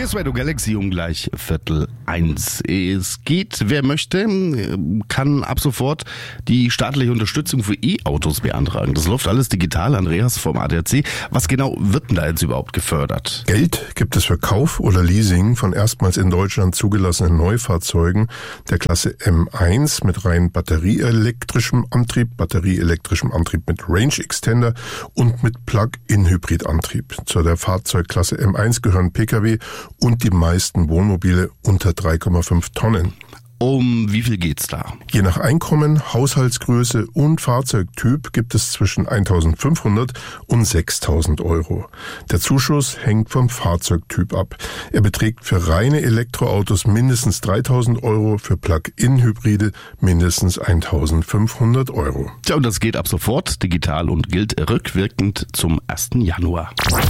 Hier ist Radio Galaxy um gleich 12:45. Es geht, wer möchte, kann ab sofort die staatliche Unterstützung für E-Autos beantragen. Das läuft alles digital. Andreas vom ADAC. Was genau wird denn da jetzt überhaupt gefördert? Geld gibt es für Kauf oder Leasing von erstmals in Deutschland zugelassenen Neufahrzeugen der Klasse M1 mit rein batterieelektrischem Antrieb mit Range Extender und mit Plug-in-Hybrid-Antrieb. Zu der Fahrzeugklasse M1 gehören Pkw und die meisten Wohnmobile unter 3,5 Tonnen. Um wie viel geht's da? Je nach Einkommen, Haushaltsgröße und Fahrzeugtyp gibt es zwischen 1.500 und 6.000 Euro. Der Zuschuss hängt vom Fahrzeugtyp ab. Er beträgt für reine Elektroautos mindestens 3.000 Euro, für Plug-in-Hybride mindestens 1.500 Euro. Tja, und das geht ab sofort digital und gilt rückwirkend zum 1. Januar.